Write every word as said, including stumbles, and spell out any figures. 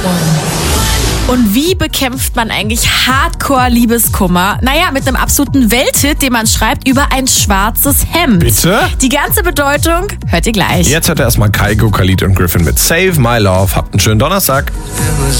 Und wie bekämpft man eigentlich Hardcore-Liebeskummer? Naja, mit einem absoluten Welthit, den man schreibt über ein schwarzes Hemd. Bitte? Die ganze Bedeutung hört ihr gleich. Jetzt hört er erstmal Kygo, Khalid und Griffin mit Save My Love. Habt einen schönen Donnerstag.